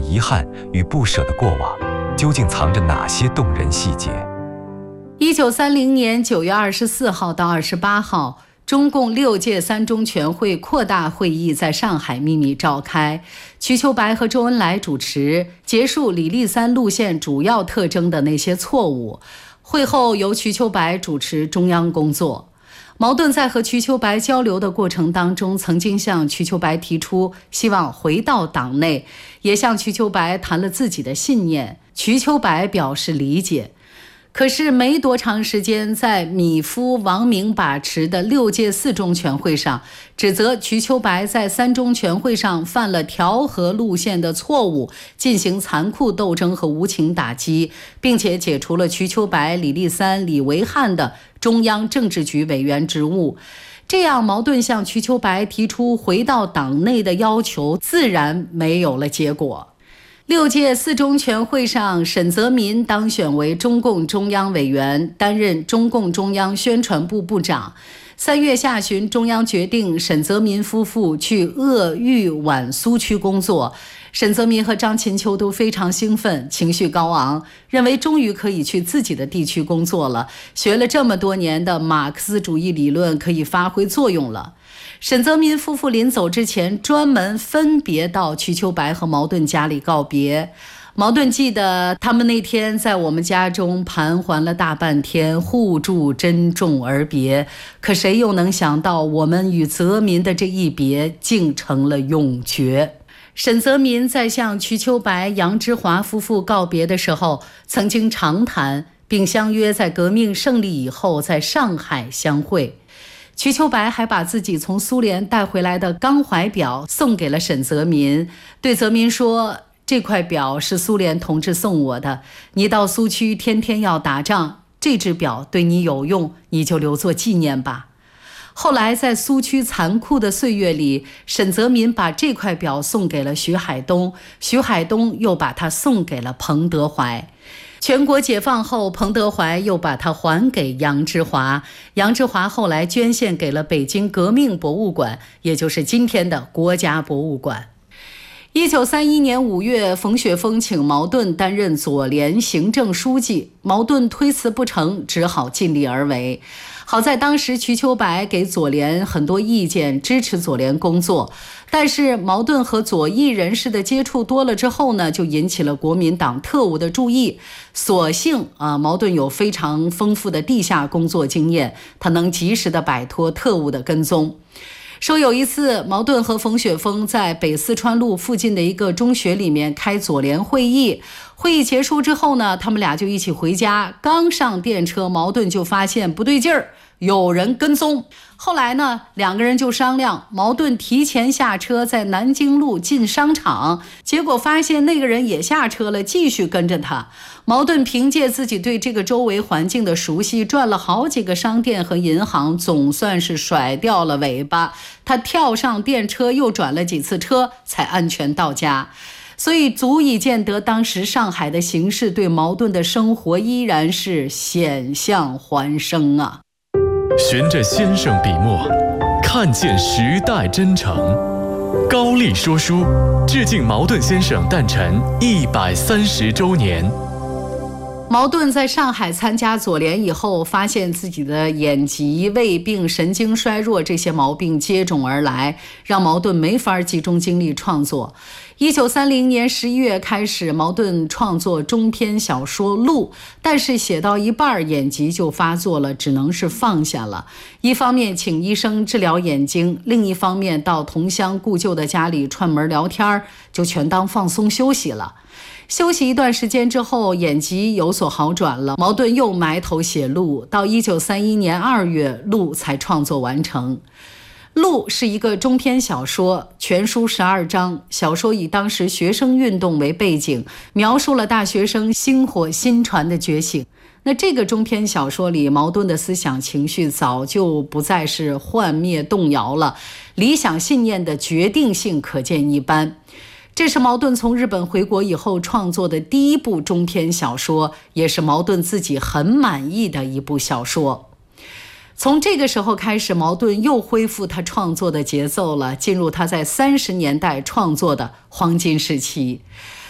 遗憾与不舍的过往，究竟藏着哪些动人细节 ？1930年9月24号到28号，中共6届3中全会扩大会议在上海秘密召开，瞿秋白和周恩来主持，结束李立三路线主要特征的那些错误。会后由瞿秋白主持中央工作。茅盾在和瞿秋白交流的过程当中，曾经向瞿秋白提出希望回到党内，也向瞿秋白谈了自己的信念，瞿秋白表示理解。可是没多长时间，在米夫、王明把持的6届4中全会上，指责瞿秋白在3中全会上犯了调和路线的错误，进行残酷斗争和无情打击，并且解除了瞿秋白、李立三、李维汉的中央政治局委员职务。这样，茅盾向瞿秋白提出回到党内的要求，自然没有了结果。6届4中全会上，沈泽民当选为中共中央委员，担任中共中央宣传部部长。3月下旬，中央决定沈泽民夫妇去鄂豫皖苏区工作。沈泽民和张琴秋都非常兴奋，情绪高昂，认为终于可以去自己的地区工作了，学了这么多年的马克思主义理论可以发挥作用了。沈泽民夫妇临走之前，专门分别到瞿秋白和茅盾家里告别。茅盾记得他们那天在我们家中盘桓了大半天，互助珍重而别。可谁又能想到，我们与泽民的这一别，竟成了永诀。沈泽民在向瞿秋白、杨之华夫妇告别的时候，曾经长谈，并相约在革命胜利以后在上海相会。瞿秋白还把自己从苏联带回来的钢怀表送给了沈泽民，对泽民说，这块表是苏联同志送我的，你到苏区天天要打仗，这只表对你有用，你就留作纪念吧。后来在苏区残酷的岁月里，沈泽民把这块表送给了徐海东，徐海东又把它送给了彭德怀。全国解放后，彭德怀又把它还给杨之华，杨之华后来捐献给了北京革命博物馆，也就是今天的国家博物馆。1931年5月，冯雪峰请茅盾担任左联行政书记，茅盾推辞不成，只好尽力而为。好在当时瞿秋白给左联很多意见，支持左联工作，但是茅盾和左翼人士的接触多了之后呢，就引起了国民党特务的注意。所幸茅盾有非常丰富的地下工作经验，他能及时的摆脱特务的跟踪。说有一次，茅盾和冯雪峰在北四川路附近的一个中学里面开左联会议。会议结束之后呢，他们俩就一起回家。刚上电车，茅盾就发现不对劲儿，有人跟踪。后来呢，两个人就商量，茅盾提前下车，在南京路进商场，结果发现那个人也下车了，继续跟着他。茅盾凭借自己对这个周围环境的熟悉，转了好几个商店和银行，总算是甩掉了尾巴。他跳上电车，又转了几次车，才安全到家。所以足以见得当时上海的形势对茅盾的生活依然是险象环生啊。 循着先生笔墨，看见时代真诚。高丽说书致敬茅盾先生诞辰130周年。 茅盾在上海参加左联以后，发现自己的眼疾、胃病、神经衰弱这些毛病接踵而来，让茅盾没法集中精力创作。1930年11月开始，茅盾创作中篇小说《鹿》，但是写到一半眼疾就发作了，只能是放下了。一方面请医生治疗眼睛，另一方面到同乡故旧的家里串门聊天，就全当放松休息了。休息一段时间之后，眼疾有所好转了，茅盾又埋头写《鹿》，到1931年2月，《鹿》才创作完成。《鹿》是一个中篇小说，全书12章。小说以当时学生运动为背景，描述了大学生薪火新传的觉醒。那这个中篇小说里，茅盾的思想情绪早就不再是幻灭动摇了，理想信念的决定性可见一斑。这是茅盾从日本回国以后创作的第一部中篇小说，也是茅盾自己很满意的一部小说。从这个时候开始，茅盾又恢复他创作的节奏了，进入他在30年代创作的黄金时期。